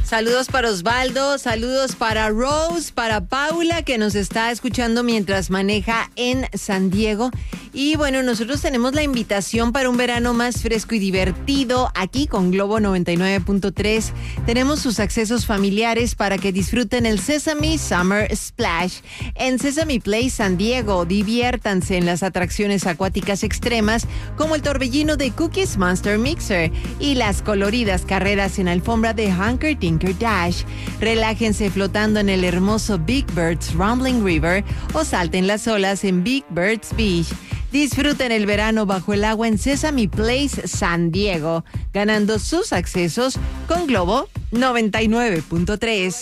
Saludos para Osvaldo, saludos para Rose, para Paula, que nos está escuchando mientras maneja en San Diego. Y bueno, nosotros tenemos la invitación para un verano más fresco y divertido aquí con Globo 99.3. Tenemos sus accesos familiares para que disfruten el Sesame Summer Splash en Sesame Place San Diego. Diviértanse en las atracciones acuáticas extremas como el torbellino de Cookies Monster Mixer y las coloridas carreras en alfombra de Hunker Tinker Dash. Relájense flotando en el hermoso Big Bird's Rumbling River o salten las olas en Big Bird's Beach. Disfruten el verano bajo el agua en Sesame Place San Diego, ganando sus accesos con Globo 99.3.